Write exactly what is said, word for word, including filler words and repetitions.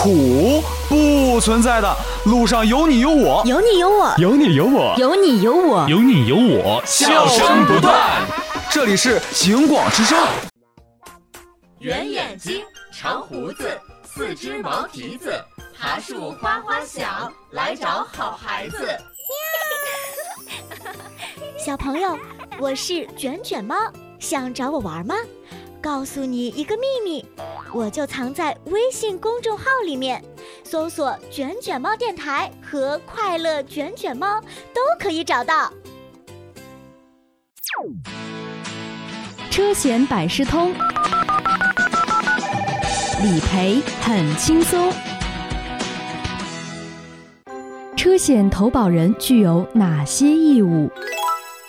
苦，不存在的。路上有你有我， 有你有我， 有你有我， 有你有我， 有你有我， 笑声不断。这里是警广之声。 圆眼睛，长胡子，四只毛蹄子，爬树花花小，来找好孩子。 小朋友，我是卷卷猫，想找我玩吗？告诉你一个秘密，我就藏在微信公众号里面，搜索卷卷猫电台和快乐卷卷猫都可以找到。 车险百事通，理赔很轻松。车险投保人具有哪些义务？